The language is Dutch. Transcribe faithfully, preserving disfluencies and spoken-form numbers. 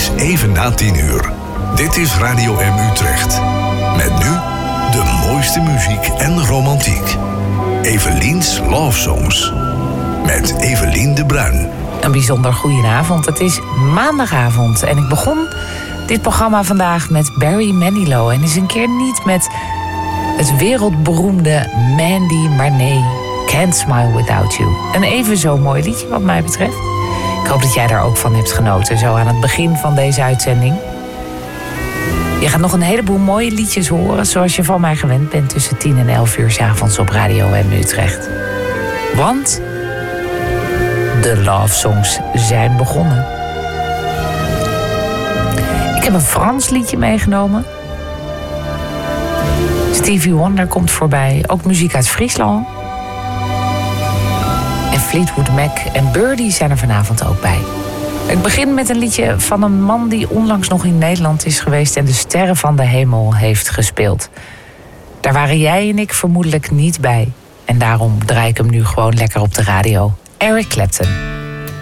is even na tien uur. Dit is Radio M Utrecht. Met nu de mooiste muziek en romantiek. Evelien's Love Songs. Met Evelien de Bruin. Een bijzonder goedenavond. Het is maandagavond en ik begon dit programma vandaag met Barry Manilow. En eens een keer niet met het wereldberoemde Mandy Marné, Can't Smile Without You. Een even zo mooi liedje wat mij betreft. Ik hoop dat jij daar ook van hebt genoten, zo aan het begin van deze uitzending. Je gaat nog een heleboel mooie liedjes horen, zoals je van mij gewend bent, tussen tien en elf uur 's avonds op Radio M Utrecht. Want de Love Songs zijn begonnen. Ik heb een Frans liedje meegenomen. Stevie Wonder komt voorbij. Ook muziek uit Friesland. En Fleetwood Mac en Birdie zijn er vanavond ook bij. Ik begin met een liedje van een man die onlangs nog in Nederland is geweest en de Sterren van de Hemel heeft gespeeld. Daar waren jij en ik vermoedelijk niet bij. En daarom draai ik hem nu gewoon lekker op de radio. Eric Clapton.